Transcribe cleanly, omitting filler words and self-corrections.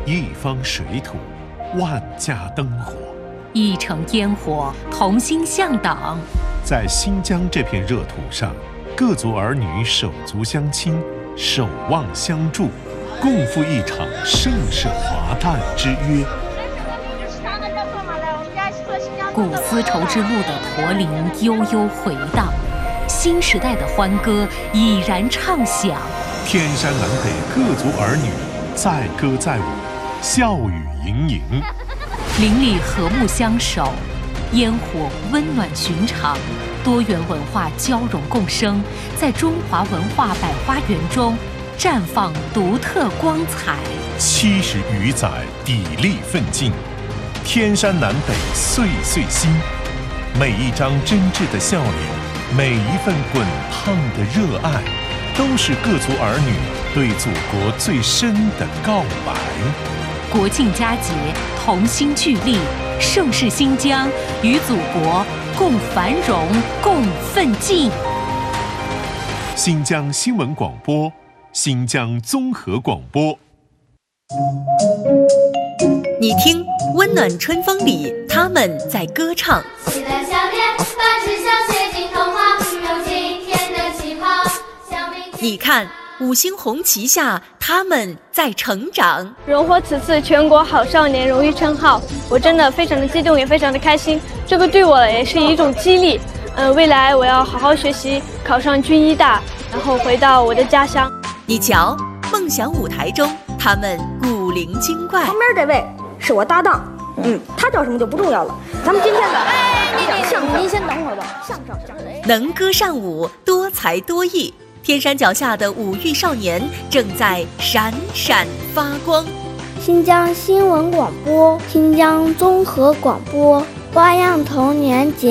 一方水土，万家灯火， 一城烟火，同心向党。 在新疆这片热土上，各族儿女手足相亲，守望相助，共赴一场盛世华诞之约。 古丝绸之路的驼铃悠悠回荡，新时代的欢歌已然唱响。 天山南北各族儿女载歌载舞，笑语盈盈。 邻里和睦相守，烟火温暖寻常，多元文化交融共生，在中华文化百花园中绽放独特光彩。 70余载砥砺奋进，天山南北岁岁新。每一张真挚的笑脸，每一份滚烫的热爱，都是各族儿女对祖国最深的告白。 国庆佳节，同心聚力，盛世新疆，与祖国共繁荣，共奋进。 新疆新闻广播，新疆综合广播。 你听，温暖春风里，他们在歌唱。 期待下面，把志向写进童话，有今天的起跑。 你看，五星红旗下，他们在成长。 荣获此次全国好少年荣誉称号，我真的非常的激动，也非常的开心。这个对我也是一种激励。未来我要好好学习，考上军医大，然后回到我的家乡。 你瞧，梦想舞台中，他们古灵精怪。 旁边这位是我搭档，他叫什么就不重要了。咱们今天的讲相声，您先等会儿吧。相声能歌善舞，多才多艺。天山脚下的五育少年正在闪闪发光。 新疆新闻广播，新疆综合广播，花样童年节